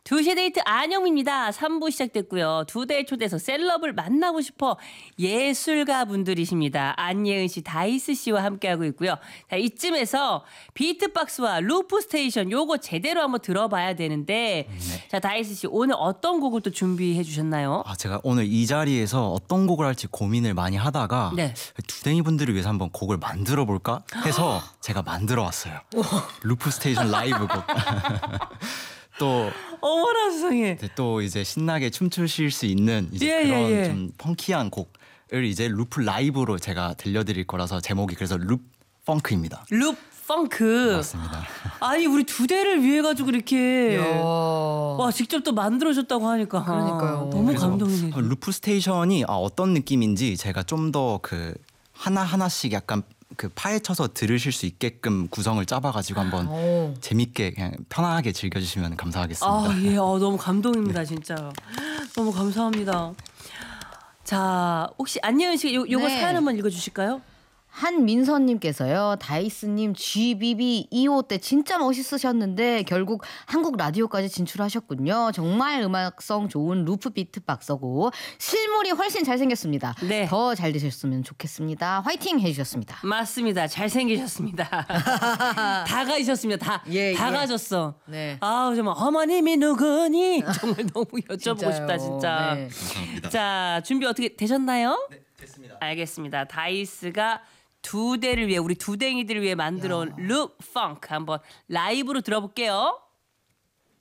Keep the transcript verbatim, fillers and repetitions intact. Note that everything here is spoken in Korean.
두 시 데이트 안영미입니다. 삼 부 시작됐고요. 두 대의 초대서 셀럽을 만나고 싶어 예술가 분들이십니다. 안예은 씨, 다이스 씨와 함께하고 있고요. 자, 이쯤에서 비트박스와 루프 스테이션 요거 제대로 한번 들어봐야 되는데 네. 자, 다이스 씨 오늘 어떤 곡을 또 준비해 주셨나요? 아, 제가 오늘 이 자리에서 어떤 곡을 할지 고민을 많이 하다가 네. 두댕이 분들을 위해서 한번 곡을 만들어 볼까 해서 제가 만들어 왔어요. 루프 스테이션 라이브 곡. 또, 어머나 세상에. 또 이제 신나게 춤추실 수 있는 이제 예, 그런 예, 예. 좀 펑키한 곡을 이제 루프 라이브로 제가 들려드릴 거라서 제목이 그래서 룹 펑크입니다. 룹 펑크. 맞습니다. 아니 우리 두 대를 위해 가지고 이렇게 야. 와 직접 또 만들어줬다고 하니까 그러니까요. 너무 그래서 감동이네요. 루프 스테이션이 아, 어떤 느낌인지 제가 좀 더 그 하나 하나씩 약간 그 파헤쳐서 들으실 수 있게끔 구성을 짜봐가지고 한번 오. 재밌게 그냥 편하게 즐겨주시면 감사하겠습니다. 아, 예, 어, 너무 감동입니다, 진짜. 너무 감사합니다. 자, 혹시 안예은 씨, 요, 요거 네. 사연 한번 읽어주실까요? 한민서님께서요. 다이스님 지비비 이 호 때 진짜 멋있으셨는데 결국 한국 라디오까지 진출하셨군요. 정말 음악성 좋은 루프 비트박서고 실물이 훨씬 잘생겼습니다. 네. 더 잘 되셨으면 좋겠습니다. 화이팅 해주셨습니다. 맞습니다. 잘생기셨습니다. 다 가셨습니다. 다, 예, 다 예. 가졌어. 네. 아우, 정말 어머님이 누구니? 정말 너무 여쭤보고 진짜요. 싶다, 진짜. 네. 감사합니다. 자, 준비 어떻게 되셨나요? 네, 됐습니다. 알겠습니다. 다이스가 두 대를 위해 우리 두댕이들을 위해 만들어 온 룩 펑크 한번 라이브로 들어볼게요.